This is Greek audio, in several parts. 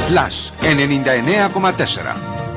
Flash 99,4.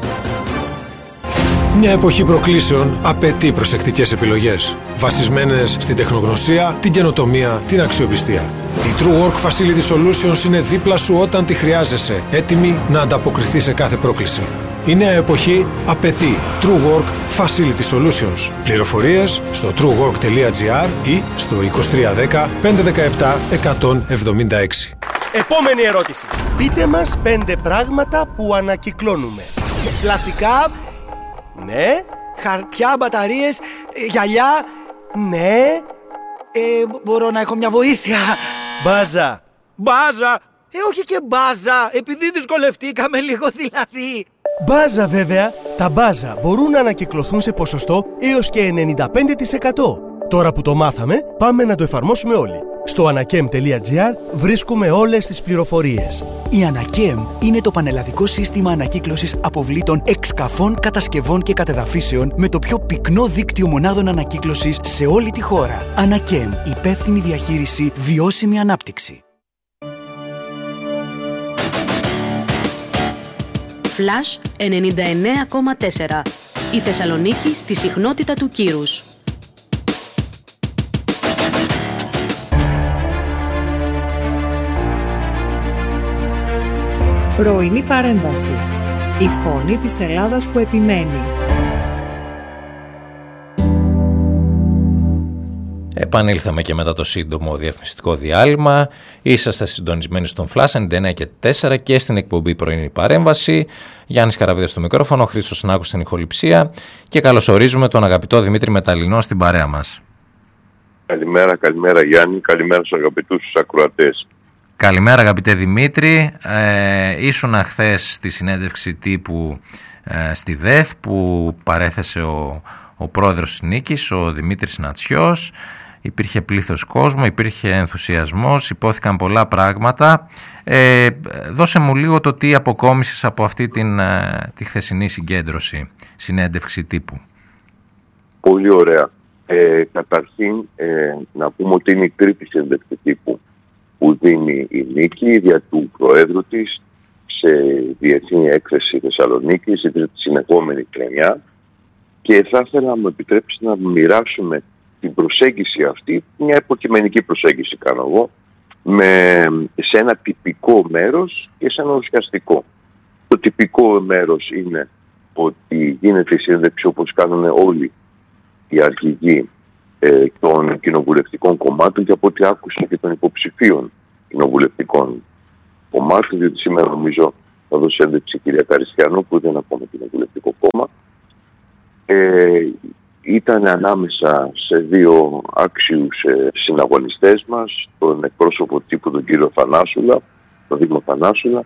Μια εποχή προκλήσεων απαιτεί προσεκτικές επιλογές, βασισμένες στην τεχνογνωσία, την καινοτομία, την αξιοπιστία. Η True Work Facility Solutions είναι δίπλα σου όταν τη χρειάζεσαι, έτοιμη να ανταποκριθεί σε κάθε πρόκληση. Η νέα εποχή απαιτεί True Work Facility Solutions. Πληροφορίες στο truework.gr ή στο 2310 517 176. Επόμενη ερώτηση. Πείτε μας 5 πράγματα που ανακυκλώνουμε. Πλαστικά, ναι. Χαρτιά, μπαταρίες, γυαλιά, ναι. Μπορώ να έχω μια βοήθεια? Μπάζα. Μπάζα. Όχι και μπάζα, επειδή δυσκολευτήκαμε λίγο δηλαδή. Μπάζα βέβαια. Τα μπάζα μπορούν να ανακυκλωθούν σε ποσοστό έως και 95%. Τώρα που το μάθαμε, πάμε να το εφαρμόσουμε όλοι. Στο anakem.gr βρίσκουμε όλες τις πληροφορίες. Η Anakem είναι το πανελλαδικό σύστημα ανακύκλωσης αποβλήτων εξκαφών, κατασκευών και κατεδαφίσεων με το πιο πυκνό δίκτυο μονάδων ανακύκλωσης σε όλη τη χώρα. Anakem, υπεύθυνη διαχείριση, βιώσιμη ανάπτυξη. Flash 99,4. Η Θεσσαλονίκη στη συχνότητα του κύρους. Πρωινή παρέμβαση. Η φωνή της Ελλάδας που επιμένει. Επανήλθαμε και μετά το σύντομο διαφημιστικό διάλειμμα. Είσαστε συντονισμένοι στον Flash 99,4 και στην εκπομπή Πρωινή Παρέμβαση. Γιάννης Καραβίδης στο μικρόφωνο, Χρήστος Νάκος στην ηχοληψία και καλωσορίζουμε τον αγαπητό Δημήτρη Μεταλλινό στην παρέα μας. Καλημέρα Γιάννη, καλημέρα στους αγαπητούς ακροατές. Καλημέρα αγαπητέ Δημήτρη. Ήσουνα χθες στη συνέντευξη τύπου στη ΔΕΘ που παρέθεσε ο πρόεδρος της Νίκης, ο Δημήτρης Νατσιός. Υπήρχε πλήθος κόσμου, υπήρχε ενθουσιασμός, υπόθηκαν πολλά πράγματα. Δώσε μου λίγο το τι αποκόμισες από αυτή τη χθεσινή συγκέντρωση, συνέντευξη τύπου. Πολύ ωραία. Καταρχήν να πούμε ότι είναι η τρίτη συνέντευξη τύπου που δίνει η Νίκη δια του Προέδρου της σε διεθνή έκθεση Θεσσαλονίκης, η τρίτη συνεχόμενη χρονιά, και θα ήθελα να μου επιτρέψει να μοιράσουμε την προσέγγιση αυτή, μια υποκειμενική προσέγγιση κάνω εγώ, σε ένα τυπικό μέρος και σε ένα ουσιαστικό. Το τυπικό μέρος είναι ότι γίνεται η σύνδεξη όπως κάνουν όλοι οι αρχηγοί των κοινοβουλευτικών κομμάτων και από ό,τι άκουσα και των υποψηφίων κοινοβουλευτικών κομμάτων, διότι σήμερα νομίζω θα δώσει έντευξη η κυρία Καριστιανού που δεν είναι ακόμα κοινοβουλευτικό κόμμα. Ήταν ανάμεσα σε δύο άξιους συναγωνιστές μας, τον εκπρόσωπο τύπου τον κύριο Θανάσουλα, τον Δήμο Θανάσουλα,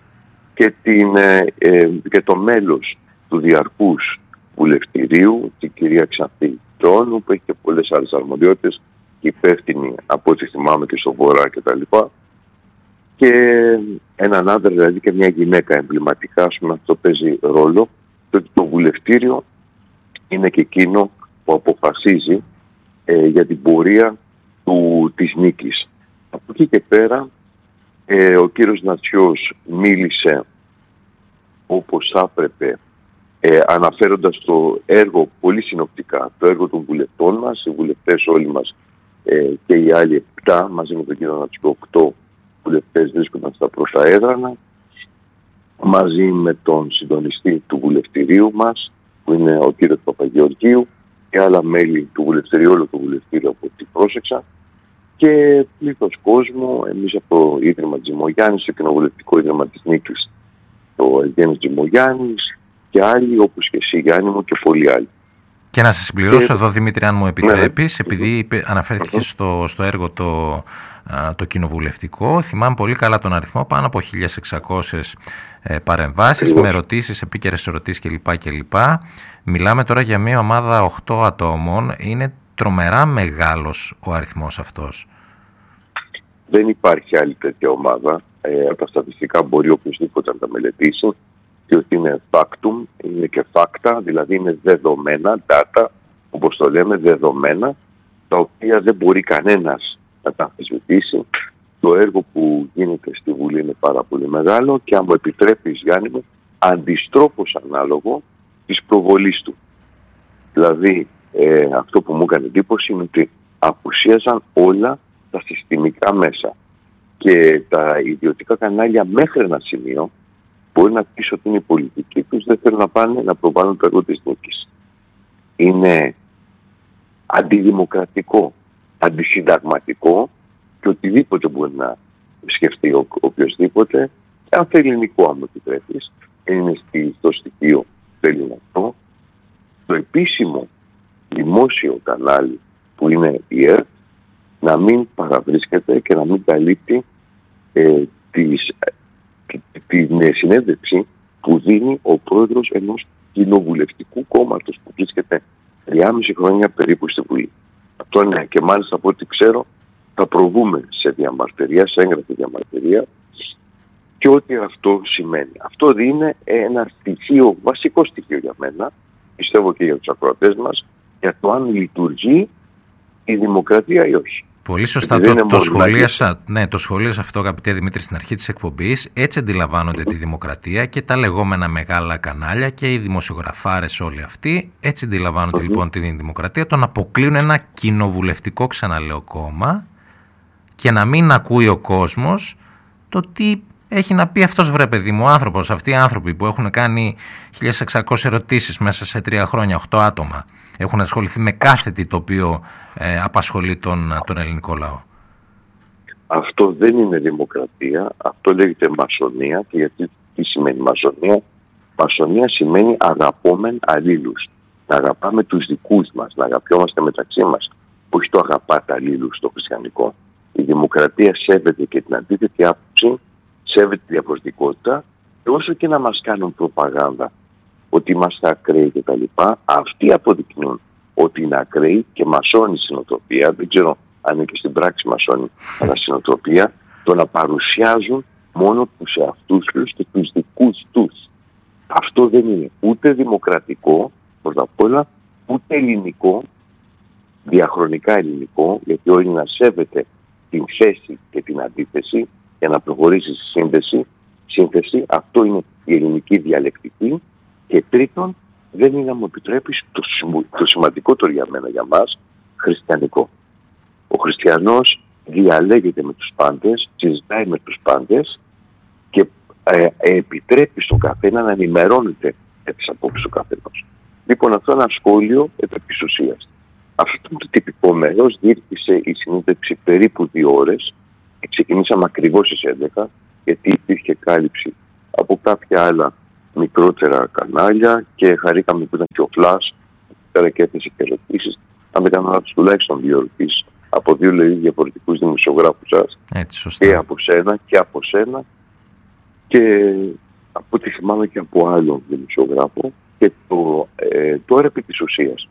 και το μέλος του διαρκούς βουλευτηρίου, την κυρία Ξανθή Τρόνου, που έχει και πολλές άλλες αρμοδιότητες και υπεύθυνη από ό,τι θυμάμαι και στο Βορρά κτλ. Και έναν άντρα δηλαδή και μια γυναίκα εμβληματικά, ας πούμε, αυτό παίζει ρόλο, ότι το βουλευτήριο είναι και εκείνο που αποφασίζει για την πορεία της νίκης. Από εκεί και πέρα ο κύριος Νατσιός μίλησε όπως θα έπρεπε, αναφέροντας το έργο πολύ συνοπτικά, το έργο των βουλευτών μας, οι βουλευτές όλοι μας και οι άλλοι 7, μαζί με τον κύριο Νατσιό 8 βουλευτές βρίσκονταν στα πρώτα έδρανα, μαζί με τον συντονιστή του βουλευτηρίου μας, που είναι ο κύριος Παπαγεωργίου, και άλλα μέλη του βουλευτηρίου, όλο το βουλευτήριο από ό,τι πρόσεξα, και πλήθος κόσμου, εμείς από το Ίδρυμα Τζιμογιάννης, το Κοινοβουλευτικό Ίδρυμα της Νίκης, το Ευγένης Τζιμογιάννης, και άλλοι όπως και εσύ Γιάννη μου και πολλοί άλλοι. Και να σας συμπληρώσω εδώ Δημήτρη, αν μου επιτρέπεις, επειδή αναφέρθηκες στο έργο το κοινοβουλευτικό, θυμάμαι πολύ καλά τον αριθμό, πάνω από 1.600 παρεμβάσεις με ερωτήσεις, επίκαιρες ερωτήσεις κλπ. Μιλάμε τώρα για μια ομάδα 8 ατόμων, είναι τρομερά μεγάλος ο αριθμός αυτός. Δεν υπάρχει άλλη τέτοια ομάδα, τα στατιστικά μπορεί οποιοδήποτε να τα μελετήσει, διότι είναι factum, είναι και facta, δηλαδή είναι δεδομένα, data, όπως το λέμε, δεδομένα, τα οποία δεν μπορεί κανένας να τα αμφισβητήσει, Το έργο που γίνεται στη Βουλή είναι πάρα πολύ μεγάλο και αν μου επιτρέπεις, Γιάννη μου, αντιστρόφως ανάλογο της προβολής του. Δηλαδή αυτό που μου έκανε εντύπωση είναι ότι απουσίαζαν όλα τα συστημικά μέσα και τα ιδιωτικά κανάλια μέχρι ένα σημείο μπορεί να πεις ότι είναι η πολιτική τους, δεν θέλουν να πάνε να προβάλλουν το έργο της νίκης. Είναι αντιδημοκρατικό, αντισυνταγματικό και οτιδήποτε μπορεί να σκεφτεί οποιοσδήποτε. Αν θέλει ελληνικό, αν μου επιτρέπεις, είναι στο στοιχείο θέλει αυτό. Το επίσημο δημόσιο κανάλι που είναι η ΕΡΤ να μην παραβρίσκεται και να μην καλύπτει την συνέντευξη που δίνει ο πρόεδρος ενός κοινοβουλευτικού κόμματος που βρίσκεται 3,5 χρόνια περίπου στη Βουλή. Αυτό είναι, και μάλιστα από ό,τι ξέρω θα προβούμε σε διαμαρτυρία, σε έγγραφη διαμαρτυρία, και ό,τι αυτό σημαίνει. Αυτό είναι ένα στοιχείο, βασικό στοιχείο για μένα, πιστεύω και για τους ακροατές μας, για το αν λειτουργεί η δημοκρατία ή όχι. Πολύ σωστά το σχολίασα αυτό, αγαπητέ Δημήτρη, στην αρχή της εκπομπής. Έτσι αντιλαμβάνονται τη δημοκρατία και τα λεγόμενα μεγάλα κανάλια και οι δημοσιογραφάρες όλοι αυτοί. Έτσι αντιλαμβάνονται λοιπόν τη δημοκρατία. Τον αποκλείουν ένα κοινοβουλευτικό, ξαναλέω, κόμμα και να μην ακούει ο κόσμος το τι έχει να πει αυτός, βρε παιδί μου, άνθρωπος. Αυτοί οι άνθρωποι που έχουν κάνει 1600 ερωτήσεις μέσα σε 3 χρόνια, 8 άτομα, έχουν ασχοληθεί με κάθε τι το οποίο απασχολεί τον ελληνικό λαό. Αυτό δεν είναι δημοκρατία, αυτό λέγεται μασονία. Και γιατί τι σημαίνει μασονία? Μασονία σημαίνει αγαπόμεν αλλήλους. Να αγαπάμε τους δικούς μας, να αγαπιόμαστε μεταξύ μας. Όχι το αγαπάτε αλλήλους στο χριστιανικό. Η δημοκρατία σέβεται και την αντίθετη άποψη, σέβεται τη διαφορετικότητα, και όσο και να μας κάνουν προπαγάνδα ότι είμαστε ακραίοι κτλ., αυτοί αποδεικνύουν ότι είναι ακραίοι και μασώνει συνοτροπία. Δεν ξέρω αν είναι και στην πράξη μασώνει, αλλά συνοτροπία, το να παρουσιάζουν μόνο τους εαυτούς τους και τους δικούς τους. Αυτό δεν είναι ούτε δημοκρατικό, πρώτα απ' όλα, ούτε ελληνικό, διαχρονικά ελληνικό, γιατί όλοι να σέβεται την θέση και την αντίθεση για να προχωρήσει στη σύνθεση. Αυτό είναι η ελληνική διαλεκτική. Και τρίτον, δεν είναι, να μου επιτρέπεις, το σημαντικότερο για μένα, για μας, χριστιανικό. Ο χριστιανός διαλέγεται με τους πάντες, συζητάει με τους πάντες και επιτρέπει στον καθένα να ενημερώνεται για τις απόψεις του καθενός. Λοιπόν, αυτό είναι ένα σχόλιο επί της ουσίας. Αυτό το τυπικό μέρος διήρκησε η συνέντευξη περίπου 2 ώρες. Ξεκινήσαμε ακριβώς στις 11, γιατί υπήρχε κάλυψη από κάποια άλλα μικρότερα κανάλια και χαρήκαμε που ήταν και ο Φλάς, πέρα και έθεσε και ερωτήσεις. Αν δεν κάνω λάθος, τουλάχιστον 2 ερωτήσεις από 2 διαφορετικούς δημοσιογράφους σας. Και από σένα και από σένα και από ό,τι θυμάμαι και από άλλον δημοσιογράφο. Και τώρα επί της ουσίας.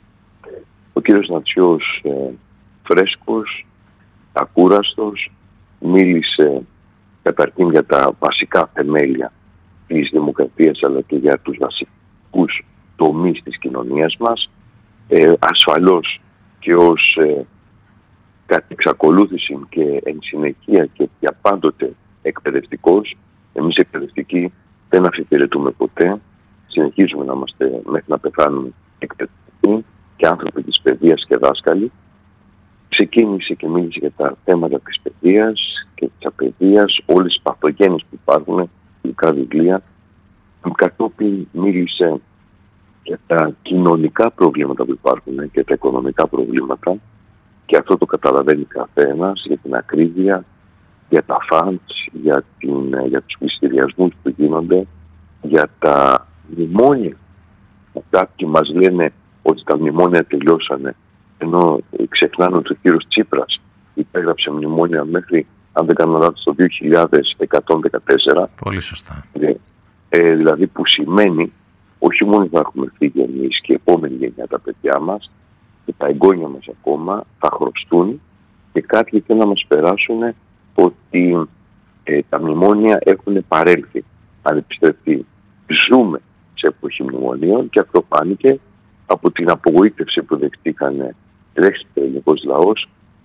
Ο κύριος Νατσιός, φρέσκος, ακούραστος, μίλησε καταρχήν για τα βασικά θεμέλια της δημοκρατίας, αλλά και για τους βασικούς τομείς της κοινωνίας μας. Ασφαλώς και ως κατ' εξακολούθηση και εν συνεχεία και για πάντοτε εκπαιδευτικός. Εμείς εκπαιδευτικοί δεν αφιπηρετούμε ποτέ. Συνεχίζουμε να είμαστε μέχρι να πεθάνουμε εκπαιδευτικοί και άνθρωποι της παιδείας και δάσκαλοι. Ξεκίνησε και μίλησε για τα θέματα της παιδείας και της απαιδείας, όλες τις παθογένειες που υπάρχουν, ειδικά βιβλία. Κατόπιν μίλησε για τα κοινωνικά προβλήματα που υπάρχουν και τα οικονομικά προβλήματα, και αυτό το καταλαβαίνει καθένας, για την ακρίβεια, για τα φαντς, για τους πληστηριασμούς που γίνονται, για τα μνημόνια. Κάποιοι μας λένε ότι τα μνημόνια τελειώσανε, ενώ ξεχνάνε ότι ο κύριος Τσίπρας υπέγραψε μνημόνια μέχρι, αν δεν κάνω λάθος, το 2114. Πολύ σωστά. Δηλαδή που σημαίνει όχι μόνο θα έχουμε φύγει εμείς και η επόμενη γενιά, τα παιδιά μας και τα εγγόνια μας ακόμα θα χρωστούν, και κάποιοι θέλουν να μας περάσουν ότι τα μνημόνια έχουν παρέλθει. Αν επιστρέφει, ζούμε σε εποχή μνημονίων, και αυτό φάνηκε από την απογοήτευση που δέχτηκε ο ελληνικός λαός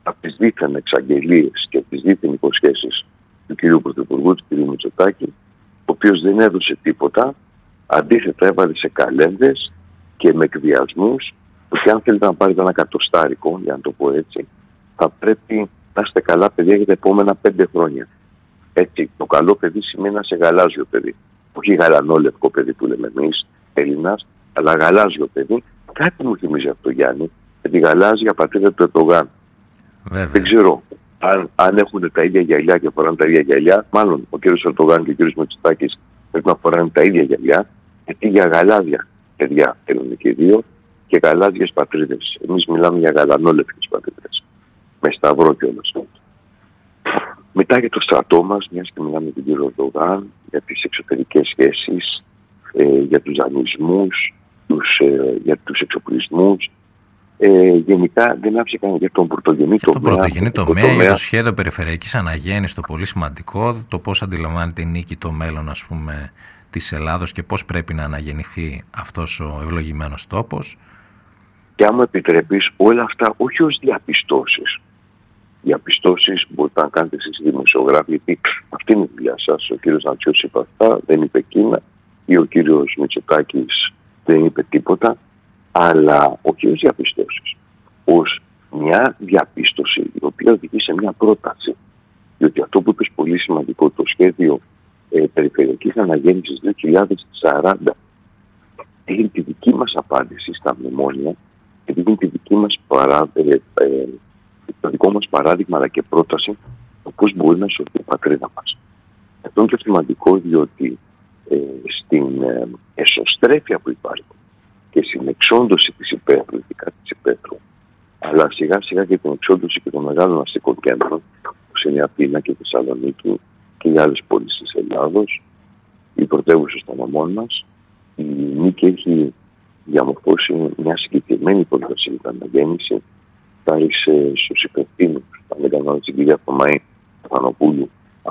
από τις δίθεν εξαγγελίες και τις δίθεν υποσχέσεις του κ. Πρωθυπουργού, του κ. Μητσοτάκη, ο οποίος δεν έδωσε τίποτα, αντίθετα έβαλε σε καλένδες και με εκβιασμούς ότι αν θέλετε να πάρετε ένα κατοστάρικο, για να το πω έτσι, θα πρέπει να είστε καλά παιδιά για τα επόμενα 5 χρόνια. Έτσι, το καλό παιδί σημαίνει να είσαι γαλάζιο παιδί. Όχι γαλανό λευκό παιδί που λέμε εμείς, Έλληνας, αλλά γαλάζιο παιδί. Κάτι μου θυμίζει αυτό, Γιάννη, με τη γαλάζια πατρίδα του Ερντογάν. Δεν ξέρω αν έχουν τα ίδια γυαλιά και φοράνε τα ίδια γυαλιά. Μάλλον ο κύριος Ερντογάν και ο κύριος Μητσοτάκης πρέπει να φοράνε τα ίδια γυαλιά, γιατί για γαλάζια παιδιά θέλουν και οι δύο και γαλάζιες πατρίδες. Εμείς μιλάμε για γαλανόλευκες πατρίδες. Με σταυρό κιόλας. Μετά για το στρατό μας, μιας και μιλάμε με τον κύριο Ερντογάν, για τις εξωτερικές σχέσεις, για τους δανεισμούς, για τους εξοπλισμούς. Γενικά δεν άφησε κανένα για τον πρωτογενή τομέα. Το πρωτογενή τομέα, για το σχέδιο περιφερειακής αναγέννησης, το πολύ σημαντικό, το πώς αντιλαμβάνεται η Νίκη το μέλλον, ας πούμε, της Ελλάδος και πώς πρέπει να αναγεννηθεί αυτός ο ευλογημένος τόπος. Και άμα επιτρέπεις, όλα αυτά όχι ως διαπιστώσεις. Διαπιστώσεις μπορείτε να κάνετε εσείς οι δημοσιογράφοι, γιατί αυτή είναι η δουλειά σας. Ο κύριος Νατσιός είπε αυτά, δεν είπε εκείνα, ή ο κύριος Μητσοτάκης δεν είπε τίποτα, αλλά όχι ως διαπιστώσεις. Ως μια διαπίστωση η οποία οδηγεί σε μια πρόταση. Διότι αυτό που είπες πολύ σημαντικό, το σχέδιο περιφερειακής αναγέννησης 2040, έχει τη δική μας απάντηση στα μνημόνια και έχει τη δική μας το δικό μας παράδειγμα αλλά και πρόταση το πώς μπορεί να σωθεί η πατρίδα μας. Αυτό είναι και σημαντικό, διότι στην εσωστρέφεια που υπάρχει και στην εξόντωση της υπαίθρου, ειδικά της υπαίθρου, αλλά σιγά σιγά και την εξόντωση και των μεγάλων αστικών κέντρων, όπως είναι η Αθήνα και η Θεσσαλονίκη και οι άλλες πόλεις της Ελλάδος, οι πρωτεύουσες των νομών μας, η Νίκη έχει διαμορφώσει μια συγκεκριμένη πρόταση για την αναγέννηση, χάρη στους υπευθύνους, αν δεν κάνω την κυρία Θωμαή Στεφανοπούλου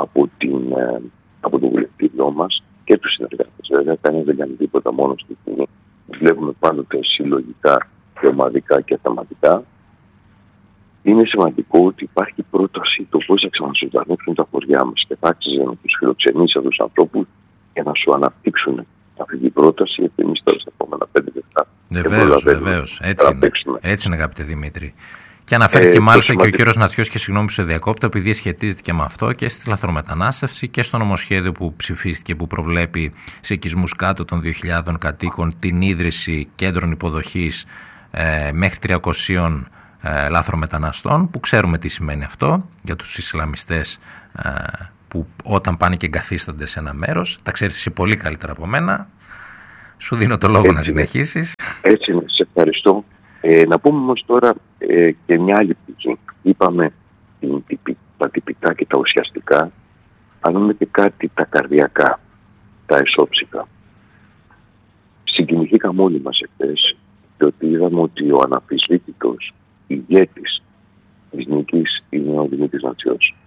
από το βουλευτήριό μας και τους συνεργάτες. Βέβαια, κανείς δεν κάνει τίποτα μόνο στη στιγμή. Βλέπουμε πάντοτε συλλογικά και ομαδικά και θεματικά. Είναι σημαντικό ότι υπάρχει πρόταση το πώς θα ξανασυντανέψουν τα χωριά μας και θα άξιζε να τους φιλοξενήσει αυτούς τους ανθρώπους για να σου αναπτύξουν αυτή την πρόταση, γιατί εμείς τώρα στα επόμενα 5 λεπτά. Βεβαίως. Έτσι είναι, αγαπητέ Δημήτρη. Και αναφέρθηκε μάλιστα και ο κύριος Νατσιός, και συγγνώμη που σε διακόπτω, επειδή σχετίζεται και με αυτό, και στη λαθρομετανάστευση και στο νομοσχέδιο που ψηφίστηκε, που προβλέπει σε οικισμούς κάτω των 2.000 κατοίκων την ίδρυση κέντρων υποδοχής μέχρι 300 λαθρομεταναστών, που ξέρουμε τι σημαίνει αυτό για τους Ισλαμιστές που όταν πάνε και εγκαθίστανται σε ένα μέρος. Τα ξέρεις εσύ πολύ καλύτερα από μένα. Σου δίνω το λόγο να συνεχίσεις. Έτσι είναι, σε ευχαριστώ. Να πούμε όμως τώρα και μια άλλη πτυχή. Είπαμε τα τυπικά και τα ουσιαστικά, αλλά είναι και κάτι τα καρδιακά, τα εσώψικα. Συγκινηθήκαμε όλοι μας εχθές, διότι είδαμε ότι ο αναμφισβήτητος ηγέτης της Νίκης είναι ο Δημήτρης Νατσιός.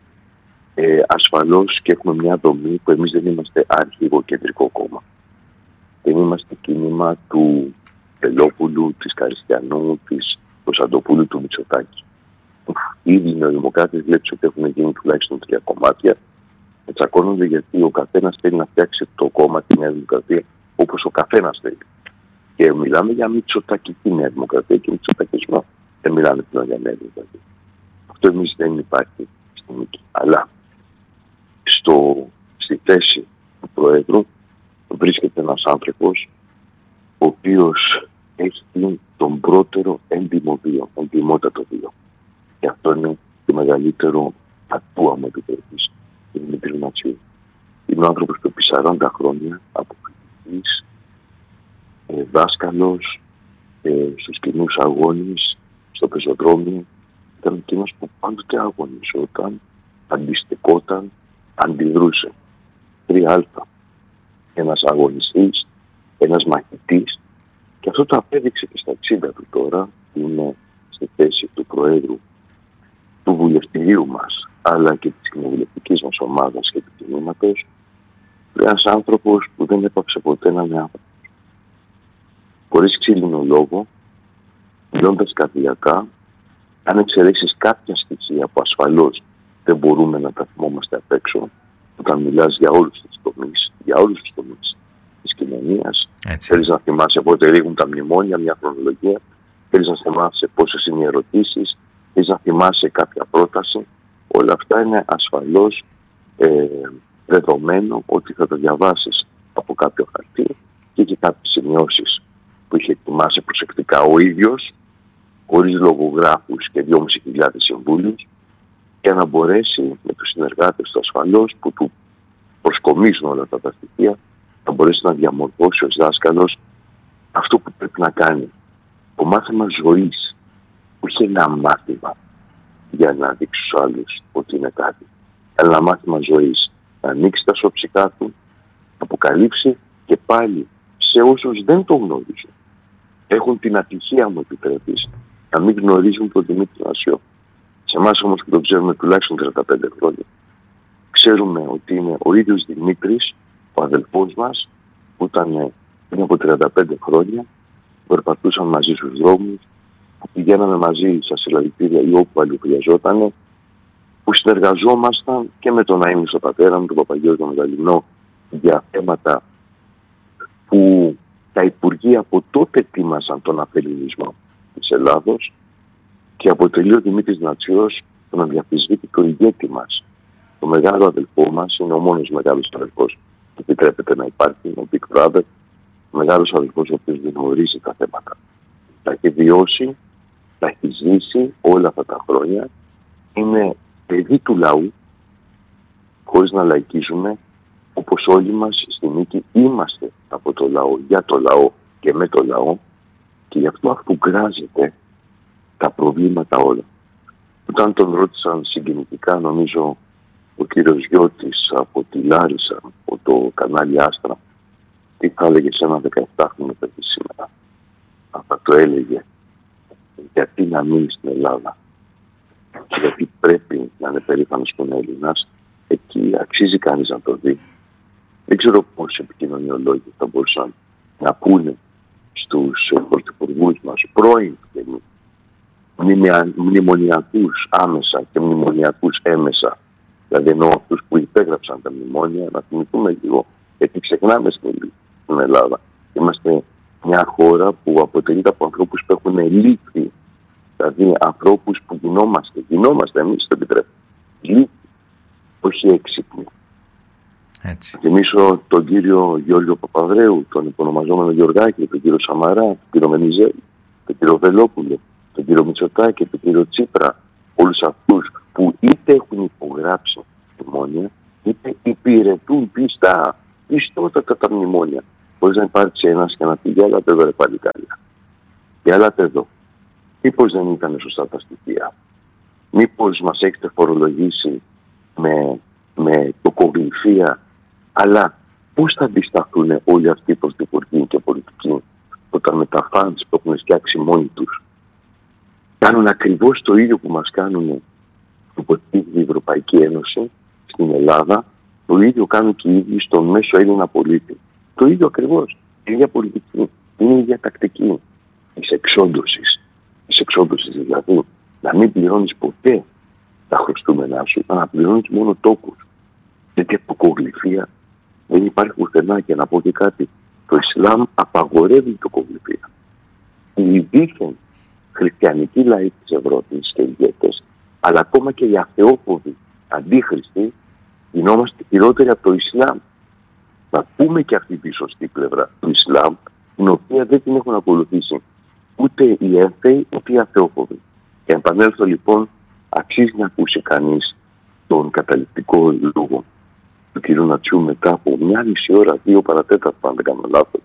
Ασφαλώς και έχουμε μια δομή που εμείς δεν είμαστε αρχηγοκεντρικό κόμμα. Δεν είμαστε κίνημα του Τελόπουλου, της Καριστιανού, της Κωνσταντοπούλου, του Μητσοτάκη. Ήδη οι νεοδημοκράτες βλέπεις ότι έχουν γίνει τουλάχιστον 3 κομμάτια. Τσακώνονται γιατί ο καθένας θέλει να φτιάξει το κόμμα, τη Νέα Δημοκρατία, όπως ο καθένας θέλει. Και μιλάμε για μητσοτακική Νέα Δημοκρατία και μητσοτακισμό. Δεν μιλάμε πλέον για Νέα Δημοκρατία. Αυτό εμείς δεν υπάρχει στην Νίκη. Αλλά στη θέση του Προέδρου βρίσκεται ένας άνθρωπος ο οποίος έχει τον πρώτερο εντιμότατο βίο. Και αυτό είναι το μεγαλύτερο ατού, μου επιτρέπεις, του Δημήτρη Νατσιού. Είναι ο άνθρωπος που επί 40 χρόνια από φοιτητής, δάσκαλος, στους κοινούς αγώνες, στο πεζοδρόμιο, ήταν εκείνος που πάντοτε αγωνιζόταν, αντιστεκόταν, αντιδρούσε. 3α. Ένας αγωνιστής, ένας μαχητής, και αυτό το απέδειξε και στα 60 του τώρα, που είναι στη θέση του Προέδρου του βουλευτηρίου μας, αλλά και της κοινοβουλευτικής μας ομάδας και του κινήματος, ένας άνθρωπος που δεν έπαψε ποτέ να είναι άνθρωπος. Χωρίς ξύλινο λόγο, μιλώντας καρδιακά, αν εξαιρέσεις κάποια στοιχεία που ασφαλώς δεν μπορούμε να τα θυμόμαστε απ' έξω, όταν μιλάς για όλους τους τομείς της κοινωνίας, θέλεις να θυμάσαι πότε ρίγουν τα μνημόνια, μια χρονολογία, θέλεις να θυμάσαι πόσες είναι οι ερωτήσεις, θέλεις να θυμάσαι κάποια πρόταση, όλα αυτά είναι ασφαλώς δεδομένο ότι θα τα διαβάσεις από κάποιο χαρτί και έχει κάποιες σημειώσεις που είχε ετοιμάσει προσεκτικά ο ίδιος, χωρίς λογογράφους και 2.500 συμβούλους, για να μπορέσει με τους συνεργάτες του ασφαλώς που του προσκομίζουν όλα αυτά τα στοιχεία, θα μπορέσει να διαμορφώσει ως δάσκαλος αυτό που πρέπει να κάνει. Το μάθημα ζωής, όχι ένα μάθημα για να δείξει στους άλλους ότι είναι κάτι, αλλά ένα μάθημα ζωής. Να ανοίξει τα σοψικά του, να αποκαλύψει και πάλι σε όσους δεν το γνωρίζουν. Έχουν την ατυχία, μου επιτρέπεις, να μην γνωρίζουν τον Δημήτρη Νατσιό. Σε εμάς όμως που τον ξέρουμε τουλάχιστον 35 χρόνια, ξέρουμε ότι είναι ο ίδιος Δημήτρης, ο αδελφός μας, που ήταν πριν από 35 χρόνια, περπατούσαν μαζί στους δρόμους, που πηγαίναμε μαζί στα συλλαλητήρια ή όπου αλλού χρειαζόταν, που συνεργαζόμασταν και με τον αείμνηστο πατέρα μου, τον Παπαγιώργιο Μεγαλινό, για θέματα που τα Υπουργεία από τότε ετοίμασαν τον απελληνισμό της Ελλάδος και αποτελεί ο Δημήτρης Νατσιός τον αδιαφυσβήτη το ηγέτη μας. Το μεγάλο αδελφό μας είναι ο μόνος μεγάλος αδελφός που επιτρέπεται να υπάρχει, ο Big Brother, ο μεγάλος αδελφός ο οποίος δεν γνωρίζει τα θέματα. Τα έχει βιώσει, τα έχει ζήσει όλα αυτά τα χρόνια, είναι παιδί του λαού, χωρίς να λαϊκίζουμε, όπως όλοι μας στη Νίκη είμαστε από το λαό, για το λαό και με το λαό, και γι' αυτό αφουγκράζεται τα προβλήματα όλα. Όταν τον ρώτησαν συγκινητικά, νομίζω ο κύριος Γιώτης από τη Λάρισα, από το κανάλι Άστρα, τι θα έλεγε σε ένα 17χρονο παιδί σήμερα. Θα το έλεγε, γιατί να μείνει στην Ελλάδα και γιατί πρέπει να είναι περήφανος που είναι Έλληνας, εκεί αξίζει κανείς να το δει. Δεν ξέρω πόσοι επικοινωνιολόγοι θα μπορούσαν να πούνε στους πρωθυπουργούς μας, πρώην μνημονιακούς άμεσα και μνημονιακούς έμεσα, δηλαδή εννοώ αυτούς που υπέγραψαν τα μνημόνια, να θυμηθούμε λίγο, γιατί ξεχνάμε στην Ελλάδα. Είμαστε μια χώρα που αποτελείται από ανθρώπους που έχουν λήφθει, δηλαδή ανθρώπους που γινόμαστε εμείς, το επιτρέπουμε. Λήφθη, όχι έξυπνοι. Έτσι. Θυμίσω τον κύριο Γιώργο Παπαδρέου, τον υπονομαζόμενο Γιωργάκη, τον κύριο Σαμαρά, τον κύριο Μενιζέλη, τον κύριο Βελόπουλο, τον κύριο Μητσοτάκη, τον κύριο Τσίπρα, όλους αυτούς που είτε έχουν υπογράψει μνημόνια, είτε υπηρετούν πιστότατα τα μνημόνια. Χωρίς να υπάρξει ένας και να πει για άλλατε εδώ ρε παλικάρια. Για άλλατε εδώ. Μήπως δεν ήταν σωστά τα στοιχεία. Μήπως μας έχετε φορολογήσει με τοκογλυφία, αλλά πώς θα αντισταθούν όλοι αυτοί οι πρωθυπουργοί και πολιτικοί όταν με τα φαντς που έχουν φτιάξει μόνοι τους κάνουν ακριβώς το ίδιο που μας κάνουν που υποτίθεται η Ευρωπαϊκή Ένωση στην Ελλάδα, το ίδιο κάνουν και οι ίδιοι στον μέσο Έλληνα πολίτη. Το ίδιο ακριβώς. Η ίδια πολιτική, είναι η ίδια τακτική της εξόντωσης. Της εξόντωσης δηλαδή να μην πληρώνεις ποτέ τα χρωστούμενά σου, να πληρώνεις μόνο τόκους. Γιατί αποκογλυφία δεν υπάρχει πουθενά. Και να πω και κάτι, το Ισλάμ απαγορεύει το τοκογλυφία. Οι δίθεν χριστιανικοί λαοί της Ευρώπης και ηγέτες, αλλά ακόμα και οι αθεόφοβοι αντίχριστοι, γινόμαστε χειρότεροι από το Ισλάμ. Να πούμε και αυτή τη σωστή πλευρά του Ισλάμ, την οποία δεν την έχουν ακολουθήσει ούτε οι έφεοι ούτε οι αθεόφοβοι. Και επανέλθω λοιπόν, αξίζει να ακούσει κανείς τον καταληκτικό λόγο του κ. Νατσιού μετά από 1,5 ώρα, 2 παρατέταρτο, αν δεν κάνω λάθος.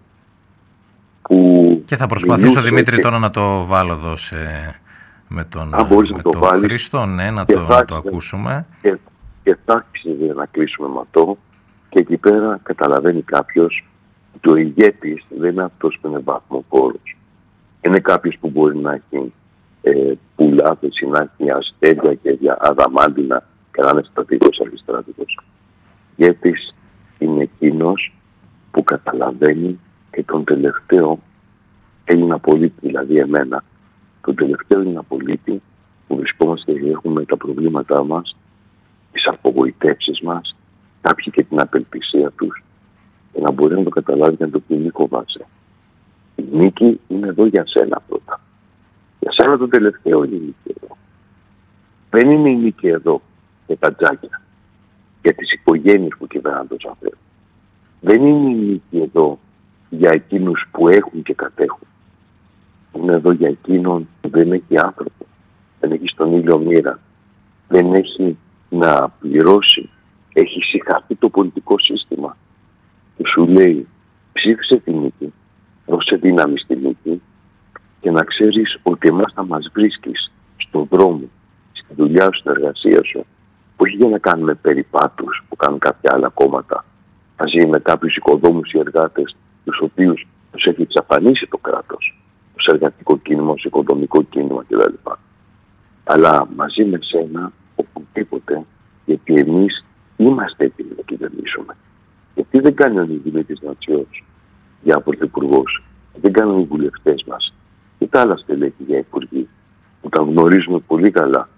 Και θα προσπαθήσω, Δημήτρη, τώρα να το βάλω εδώ με τον Χρήστο, ναι, να το ακούσουμε. Και θα αξίζει να κλείσουμε με αυτό. Και εκεί πέρα καταλαβαίνει κάποιος ότι ο ηγέτης δεν είναι αυτός που είναι βαθμοκόρος. Είναι κάποιος που μπορεί να έχει πουλάθεση, να έχει αστέρια και αδαμάντινα και να είναι στρατηγός αντιστρατηγός. Ηγέτης είναι εκείνος που καταλαβαίνει και τον τελευταίο Έλληνα πολίτη, δηλαδή εμένα, τον τελευταίο Έλληνα πολίτη, που βρισκόμαστε έχουμε τα προβλήματά μας, τις απογοητεύσεις μας, κάποιοι και την απελπισία τους, και να μπορεί να το καταλάβει και να το πει μη φοβάσαι. Η νίκη είναι εδώ για σένα πρώτα. Για σένα το τελευταίο είναι η νίκη εδώ. Δεν είναι η νίκη εδώ για τα τζάκια, για τις οικογένειες που κυβερνάνε τους ανθρώπους. Δεν είναι η νίκη εδώ για εκείνους που έχουν και κατέχουν. Είναι εδώ για εκείνον που δεν έχει άνθρωπο, δεν έχει στον ήλιο μοίρα, δεν έχει να πληρώσει, έχει συγχαθεί το πολιτικό σύστημα και σου λέει ψήφισε τη νίκη, δώσε δύναμη στη νίκη και να ξέρεις ότι εμάς θα μας βρίσκεις στον δρόμο, στη δουλειά σου, στην εργασία σου, όχι για να κάνουμε περιπάτους που κάνουν κάποια άλλα κόμματα μαζί με κάποιους οικοδόμους ή εργάτες τους οποίους τους έχει εξαφανίσει το κράτος, ως εργατικό κίνημα, ως οικοδομικό κίνημα κλπ. Αλλά μαζί με σένα οπουδήποτε, γιατί εμείς είμαστε έτοιμοι να κυβερνήσουμε. Γιατί δεν κάνει ο Δημήτρης Νατσιός για πρωθυπουργός, δεν κάνουν οι βουλευτές μας και τα άλλα στελέχη για υπουργοί που τα γνωρίζουμε πολύ καλά.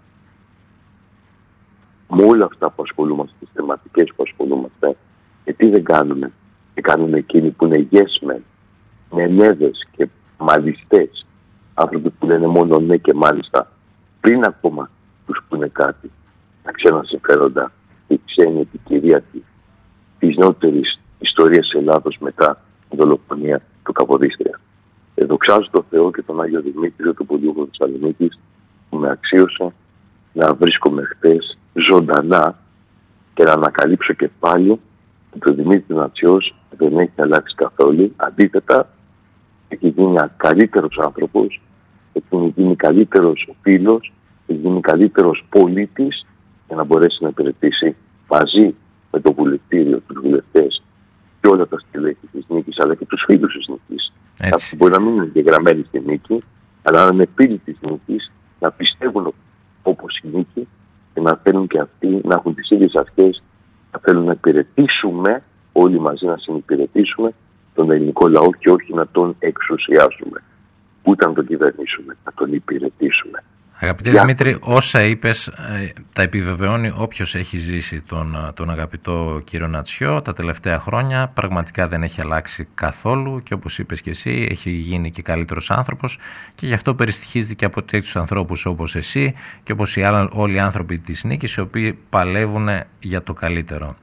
Με όλα αυτά που ασχολούμαστε, τις θεματικές που ασχολούμαστε, γιατί δεν κάνουμε και κάνουν εκείνοι που είναι yes men, νενέδες και μαλιστές, άνθρωποι που λένε μόνο ναι και μάλιστα, πριν ακόμα τους πούνε κάτι, τα ξένα συμφέροντα, η ξένη επικυρία της νεότερης ιστορίας της Ελλάδος μετά την δολοφονία του Καποδίστρια. Δοξάζω τον Θεό και τον Άγιο Δημήτριο, τον Πολιούχο Θεσσαλονίκης, που με αξίωσε να βρίσκομαι χτες ζωντανά και να ανακαλύψω και πάλι ότι ο Δημήτρης Νατσιός δεν έχει αλλάξει καθόλου. Αντίθετα, έχει γίνει καλύτερος άνθρωπος, έχει γίνει καλύτερος φίλος, έχει γίνει καλύτερος πολίτης για να μπορέσει να υπηρετήσει μαζί με το βουλευτήριο, τους βουλευτές και όλα τα στελέχη της νίκης, αλλά και τους φίλους της νίκης. Κάποιοι μπορεί να μην είναι εγγεγραμμένοι στη νίκη, αλλά να είναι φίλοι της νίκης, να πιστεύουν όπως η νίκη και να θέλουν και αυτοί να έχουν τις ίδιες αρχές, να θέλουν να υπηρετήσουμε, όλοι μαζί να συνυπηρετήσουμε τον ελληνικό λαό και όχι να τον εξουσιάσουμε. Ούτε να τον κυβερνήσουμε, να τον υπηρετήσουμε. Αγαπητέ Δημήτρη, όσα είπες τα επιβεβαιώνει όποιος έχει ζήσει τον αγαπητό κύριο Νατσιό τα τελευταία χρόνια. Πραγματικά δεν έχει αλλάξει καθόλου και όπως είπες και εσύ έχει γίνει και καλύτερος άνθρωπος και γι' αυτό περιστοιχίζεται και από τέτοιους ανθρώπους όπως εσύ και όπως όλοι οι άνθρωποι της νίκης οι οποίοι παλεύουν για το καλύτερο.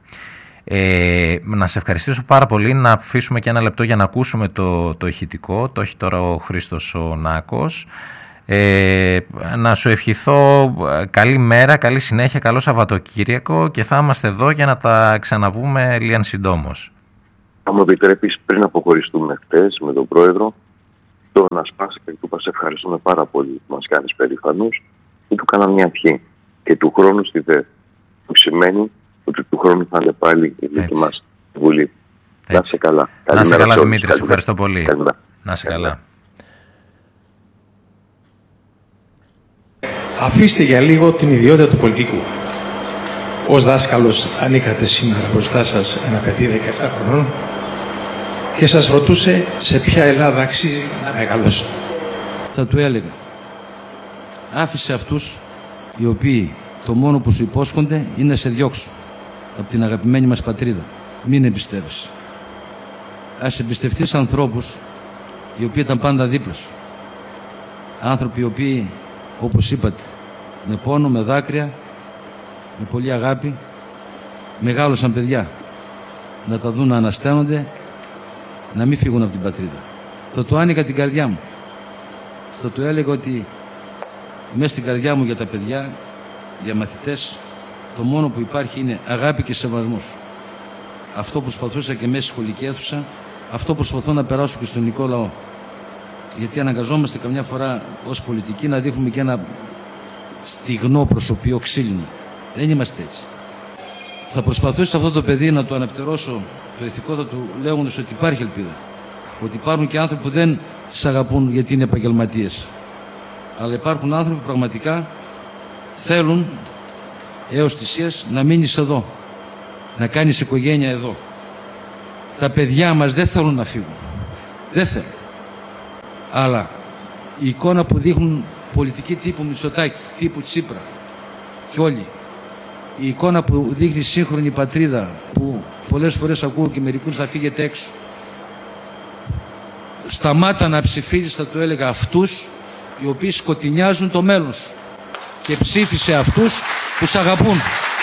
Να σε ευχαριστήσω πάρα πολύ, να αφήσουμε και ένα λεπτό για να ακούσουμε το ηχητικό. Το έχει τώρα ο Χρήστος ο Νάκος. Να σου ευχηθώ καλή μέρα, καλή συνέχεια, καλό Σαββατοκύριακο και θα είμαστε εδώ για να τα ξαναπούμε λίγαν συντόμως. Αν μου επιτρέπεις, πριν αποχωριστούμε χτες με τον Πρόεδρο, το να σπάσει και του είπα σε ευχαριστούμε πάρα πολύ που μας κάνεις περήφανους και του κάνα μια ευχή και του χρόνου στη ΔΕ, που σημαίνει ότι του χρόνου θα είναι πάλι η δική μας Βουλή. Να είσαι καλά. Να είσαι καλά Δημήτρη, σε ευχαριστώ πολύ. Να είσαι καλά. Αφήστε για λίγο την ιδιότητα του πολιτικού. Ως δάσκαλος, αν είχατε σήμερα μπροστά σας ένα παιδί 17 χρονών και σας ρωτούσε σε ποια Ελλάδα αξίζει να μεγαλώσει, θα του έλεγα: άφησε αυτούς οι οποίοι το μόνο που σου υπόσχονται είναι να σε διώξουν από την αγαπημένη μας πατρίδα. Μην εμπιστεύεσαι. Ας εμπιστευτείς ανθρώπους οι οποίοι ήταν πάντα δίπλα σου. Άνθρωποι οι οποίοι, όπως είπατε, με πόνο, με δάκρυα, με πολλή αγάπη, μεγάλωσαν παιδιά. Να τα δουν να ανασταίνονται, να μην φύγουν από την πατρίδα. Θα του άνοιγα την καρδιά μου. Θα του έλεγα ότι μέσα στην καρδιά μου για τα παιδιά, για μαθητές, το μόνο που υπάρχει είναι αγάπη και σεβασμός. Αυτό που προσπαθούσα και μέσα στη σχολική αίθουσα, αυτό που προσπαθώ να περάσω και στον ελληνικό λαό. Γιατί αναγκαζόμαστε καμιά φορά ως πολιτικοί να δείχνουμε και ένα στιγνό προσωπείο ξύλινο. Δεν είμαστε έτσι. Θα προσπαθήσω σε αυτό το παιδί να του αναπτερώσω το ηθικό, θα του λέγοντας ότι υπάρχει ελπίδα. Ότι υπάρχουν και άνθρωποι που δεν σε αγαπούν γιατί είναι επαγγελματίες. Αλλά υπάρχουν άνθρωποι που πραγματικά θέλουν έως θυσίες να μείνεις εδώ. Να κάνεις οικογένεια εδώ. Τα παιδιά μας δεν θέλουν να φύγουν. Δεν θέλουν. Αλλά η εικόνα που δείχνουν πολιτική τύπου Μητσοτάκη, τύπου Τσίπρα και όλοι. Η εικόνα που δείχνει σύγχρονη πατρίδα, που πολλές φορές ακούω και μερικούς να φύγετε έξω. Σταμάτα να ψηφίζεις, θα του έλεγα, αυτούς οι οποίοι σκοτεινιάζουν το μέλλον σου, και ψήφισε αυτούς που σ' αγαπούν.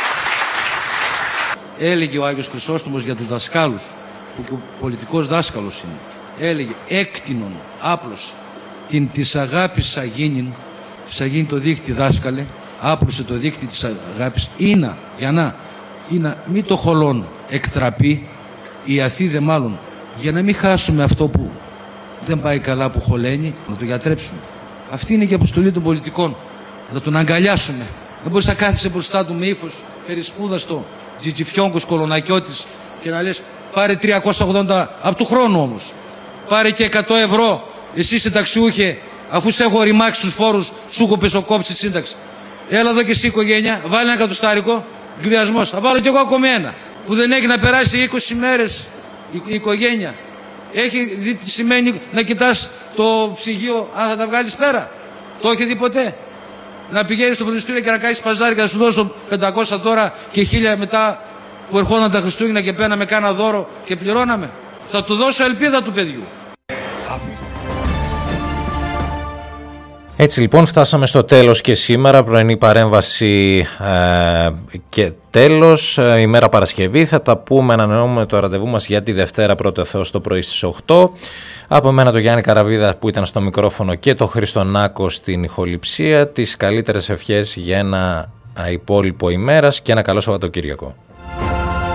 Έλεγε ο Άγιος Χρυσόστομος για τους δασκάλους, που και ο πολιτικός δάσκαλος είναι. Έλεγε έκτινον, άπλωσε την της αγάπης αγίνην, της αγίνει το δίχτυ δάσκαλε, άπλωσε το δίχτυ της αγάπης, είναι, για να μην το χολόν εκτραπεί, η αθήδε μάλλον, για να μην χάσουμε αυτό που δεν πάει καλά, που χωλαίνει, να το γιατρέψουμε. Αυτή είναι και η αποστολή των πολιτικών, να τον αγκαλιάσουμε. Δεν μπορείς να κάθεσαι μπροστά του με ύφος περισπούδαστο, τζιτζιφιόγκος, κολονακιώτης, και να λες πάρε 380 από του χρόνου όμως. Πάρε και 100 ευρώ, εσύ συνταξιούχε, αφού σε έχω ρημάξει τους φόρους, σου έχω πεσοκόψει τη σύνταξη. Έλα εδώ και εσύ οικογένεια, βάλε ένα εκατοστάρικο, γκριασμός. Θα βάλω κι εγώ ακόμη ένα. Που δεν έχει να περάσει 20 μέρες η οικογένεια. Έχει δει τι σημαίνει να κοιτάς το ψυγείο, αν θα τα βγάλεις πέρα. Το έχει δει ποτέ? Να πηγαίνεις στο φροντιστήριο και να κάνεις παζάρι και να σου δώσω 500 τώρα και 1000 μετά που ερχόταν τα Χριστούγεννα και παίρναμε κάνα δώρο και πληρώναμε. Θα του δώσω ελπίδα του παιδιού. Έτσι λοιπόν φτάσαμε στο τέλος και σήμερα, πρωινή παρέμβαση και τέλος, ημέρα Παρασκευή. Θα τα πούμε, ανανεώνουμε το ραντεβού μας για τη Δευτέρα, πρώτο Θεός, το πρωί στις 8. Από μένα το Γιάννη Καραβίδα που ήταν στο μικρόφωνο και το Χρήστο Νάκο στην ηχοληψία. Τις καλύτερες ευχές για ένα υπόλοιπο ημέρας και ένα καλό Σαββατοκύριακο.